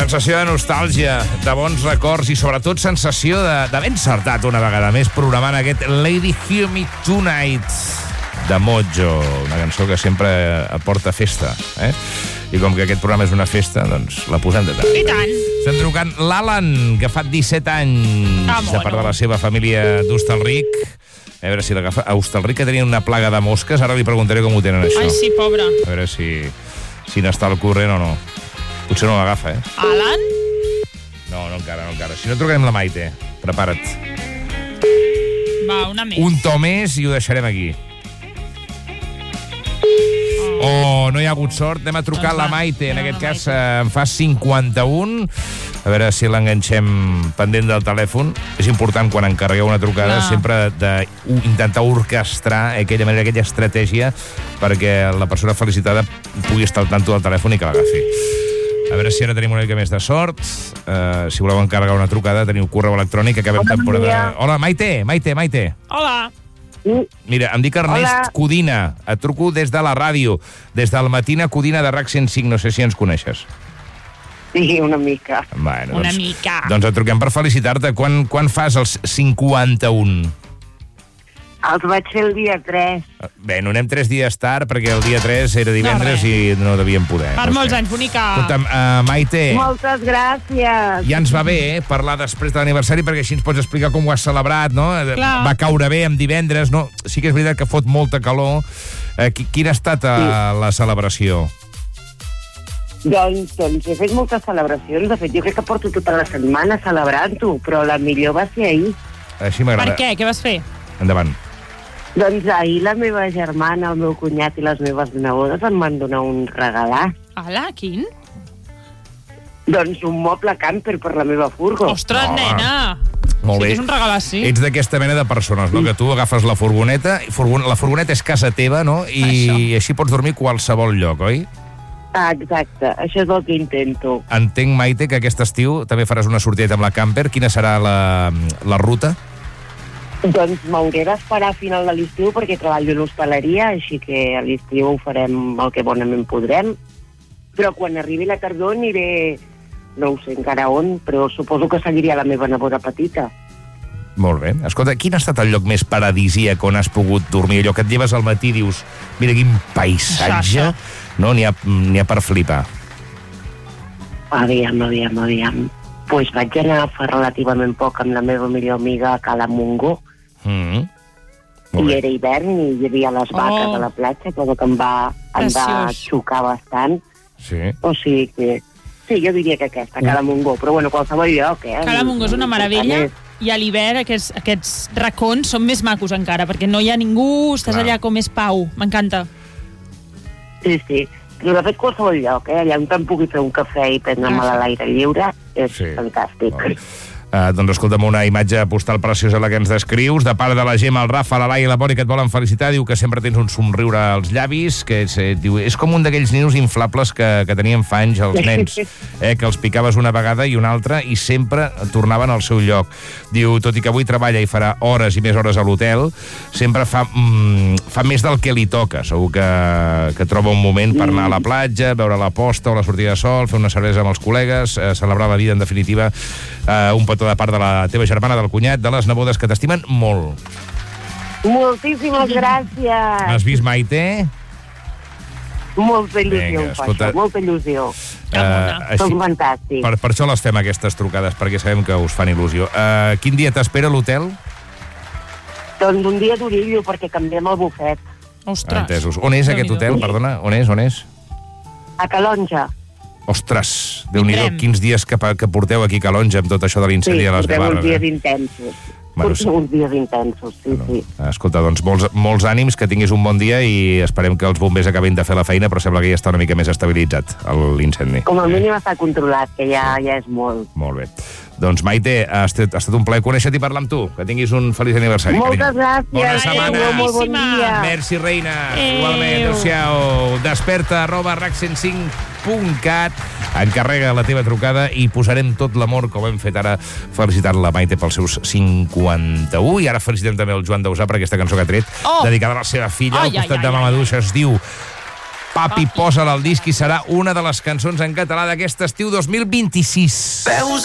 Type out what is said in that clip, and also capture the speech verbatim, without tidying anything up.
Sensació de nostàlgia, de bons records i sobretot sensació d'haver encertat una vegada més programant aquest Lady Hear Me Tonight de Mojo, una cançó que sempre aporta festa, eh? I com que aquest programa és una festa, doncs la posem de tant. I tant. Estem trucant l'Alan, que fa disset anys, Ah, de part de la seva família d'Hostalric. A veure si l'agafa. A Hostalric, que tenia una plaga de mosques, ara li preguntaré com ho tenen, això. Ai, sí, pobre. A veure si, si n'està al corrent o no. Potser no l'agafa, eh? Alan? No, no encara, no encara. Si no, trucarem la Maite. Prepara't. Va, una més. Un to més i ho deixarem aquí. Oh, no hi ha hagut sort. Anem a trucar Doncs va, la Maite. En anem aquest a la cas eh, en fa cinquanta-un. A veure si l'enganxem pendent del telèfon. És important, quan encarregueu una trucada, Clar. sempre d'intentar orquestrar aquella manera, aquella estratègia, perquè la persona felicitada pugui estar al tanto del telèfon i que l'agafi. A veure si ara tenim una mica més de sort. Uh, si voleu encarregar una trucada, teniu correu electrònic, acabem Hola, temporada... dia. Hola, Maite, Maite, Maite. Hola. Mira, em dic Ernest Hola. Codina. Et truco des de la ràdio, des del Matina Codina de R A C cent cinc. No sé si ens coneixes. Sí, una mica. Bueno, Una doncs, mica. Doncs et truquem per felicitar-te. Quan, quan fas els cinquanta-un? Els vaig fer el dia tres. Bé, no anem tres dies tard, perquè el dia tres era divendres No, i no devíem poder. Per no molts sé. anys, bonica. Escolta'm, uh, Maite, Moltes gràcies. ja ens va bé eh, parlar després de l'aniversari, perquè així ens pots explicar com ho has celebrat, no? Clar. Va caure bé amb divendres, no? Sí que és veritat que fot molta calor. Uh, quina ha estat uh, la celebració? Doncs, doncs he fet moltes celebracions. De fet, jo crec que porto tota la setmana celebrant-ho, però la millor va ser ahir. Així Per m'agrada. què? Què vas fer? Endavant. Doncs ahir la meva germana, el meu cunyat i les meves nebodes em van donar un regalar. Ala, quin? Doncs un moble camper per la meva furgo. Ostres, Home. nena. Molt Sí bé. que és un regal així. Ets d'aquesta mena de persones, no? Que tu agafes la furgoneta, i furgon la furgoneta és casa teva, no? I Això. així pots dormir a qualsevol lloc, oi? Ah, exacte, això és el que intento. Entenc, Maite, que aquest estiu també faràs una sortida amb la camper. Quina serà la, la ruta? Doncs m'hauré d'esperar a final de l'estiu perquè treballo en l'hostaleria, així que a l'estiu ho farem el que bonament podrem. Però quan arribi la tardor aniré, no ho sé encara on, però suposo que seguiria la meva neboda petita. Molt bé. Escolta, quin ha estat el lloc més paradisíac on has pogut dormir? Allò que et lleves al matí i dius, mira quin paisatge, Això, no? N'hi ha, n'hi ha per flipar. Aviam, aviam, aviam. Pues vaig anar fa relativament poc amb la meva millor amiga a Cala Mungo, Mm. i Molt bé. era hivern i hi havia les vaques Oh. a la platja, cosa que em va, em va Preciós. xocar bastant. Sí. O sigui que... Sí, jo diria que aquesta, Cala Mungo, però bueno, qualsevol lloc, eh? Calamungo és una meravella i a l'hivern aquests, aquests racons són més macos encara, perquè no hi ha ningú, estàs Clar. allà com més pau. M'encanta. Sí, sí. Però de fet qualsevol lloc, eh? Allà on te'n pugui fer un cafè i prendre-me'l a l'aire lliure és Sí. fantàstic. Molt bé. Uh, doncs escolta'm, una imatge postal preciosa la que ens descrius, de part de la Gemma, el Rafa, la Laia i la Boni, que et volen felicitar. Diu que sempre tens un somriure als llavis, que és, eh, diu, és com un d'aquells ninos inflables que, que tenien fa anys els nens, eh, que els picaves una vegada i una altra i sempre tornaven al seu lloc. Diu, tot i que avui treballa i farà hores i més hores a l'hotel, sempre fa, mm, fa més del que li toca. Segur que, que troba un moment per anar a la platja, veure la posta o la sortida de sol, fer una cervesa amb els col·legues, eh, celebrar la vida, en definitiva, eh, un petó de part de la teva germana, del cunyat, de les nebodes que t'estimen molt. Moltíssimes gràcies. Has vist, Maite? Molta il·lusió, Vinga, em fa escolta. això, molta il·lusió. mona. Són fantàstics. per, per això les fem, aquestes trucades, perquè sabem que us fan il·lusió. Uh, quin dia t'espera a l'hotel? Doncs un dia d'orillo, perquè canviem el bufet. Ostres. Entesos. On és aquest Déu-n'hi-do. hotel? Perdona, on és, on és? A Calonja. Ostres, Déu-n'hi-do, Vindrem. quins dies que, pa- que porteu aquí a Calonja amb tot això de l'incendi Sí, de les portem uns Gavarres. dies Eh? intensos. Bueno, Portem uns dies intensos, sí, sí. Escolta, doncs molts, molts ànims, que tinguis un bon dia i esperem que els bombers acabin de fer la feina, però sembla que ja està una mica més estabilitzat l'incendi. Com a mínim està controlat, que ja, ja és molt. Molt bé. Doncs, Maite, ha estat, ha estat un plaer conèixer-t'hi i parlar amb tu. Que tinguis un feliç aniversari, Moltes carinyo. gràcies. Bona setmana. Adéu, molt bon dia. Merci, reina. Adéu. Igualment, adéu-siau. Desperta, arroba rac cent cinc punt cat. Encarrega la teva trucada i posarem tot l'amor, com hem fet ara, felicitant la Maite pels seus cinquanta-u. I ara felicitem també el Joan Dausà per aquesta cançó que ha tret, Oh. dedicada a la seva filla, Ai, al costat ai, de ai, Mama ai, Duixa. Es diu Papi, posa-la al disc i serà una de les cançons en català d'aquest estiu dos mil vint-i-sis.